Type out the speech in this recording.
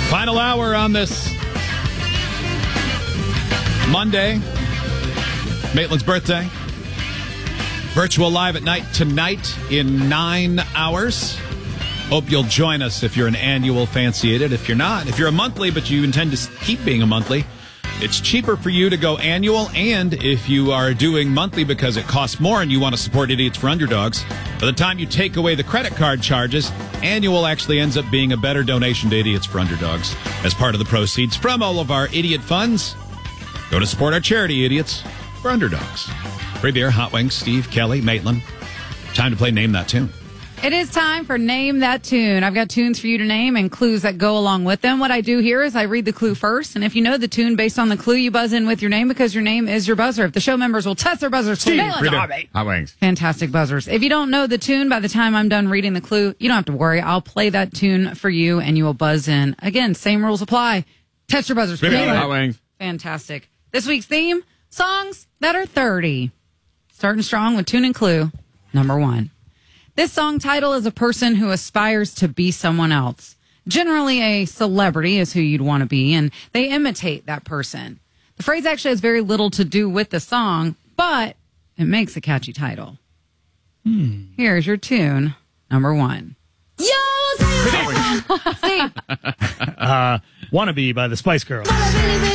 Final hour on this Monday, Maitland's birthday. Virtual live at night tonight in 9 hours. Hope you'll join us if you're an annual Fancy Idiot. If you're not, if you're a monthly but you intend to keep being a monthly, it's cheaper for you to go annual. And if you are doing monthly because it costs more and you want to support Idiots for Underdogs, by the time you take away the credit card charges, annual actually ends up being a better donation to Idiots for Underdogs. As part of the proceeds from all of our idiot funds, go to support our charity, Idiots for Underdogs. Free beer, hot wings, Steve, Kelly, Maitland. Time to play Name That Tune. It is time for Name That Tune. I've got tunes for you to name and clues that go along with them. What I do here is I read the clue first, and if you know the tune based on the clue, you buzz in with your name because your name is your buzzer. If the show members will test their buzzers, Steve, Hot wings. fantastic buzzers. If you don't know the tune by the time I'm done reading the clue, you don't have to worry. I'll play that tune for you, and you will buzz in. Again, same rules apply. Test your buzzers. Hot wings. Fantastic. This week's theme, songs that are 30. Starting strong with tune and clue number 1. This song title is a person who aspires to be someone else. Generally, a celebrity is who you'd want to be, and they imitate that person. The phrase actually has very little to do with the song, but it makes a catchy title. Here's your tune, number 1. Wannabe by the Spice Girls.